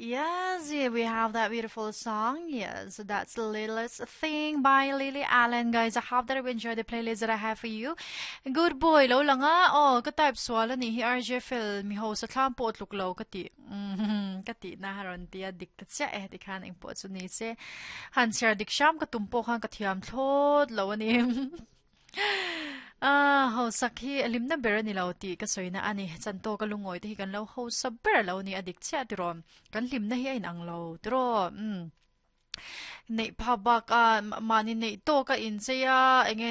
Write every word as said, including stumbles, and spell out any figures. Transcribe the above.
Yes, yeah, we have that beautiful song. Yes, so that's the Littlest Thing by Lily Allen. Guys, I hope that you enjoy the playlist that I have for you. Good boy, lo lang nga. Oh, ka-type swala ni hi R J Phil. Mi ho sa klam po at luklaw kati. Mhm, kati na haron ti addicted siya eh. Di ka na impot so ni se. Han siya dik siyam katumpok han katiyam tlod. Lawanim. Ah, ho sakhi alim na bera ni lauti kasoy na ani santo kalungoy ti kan law ho sa bera law ni adik siya tirom kan lim na hi ang law tiro mm nei pabak a mani nei to ka in siya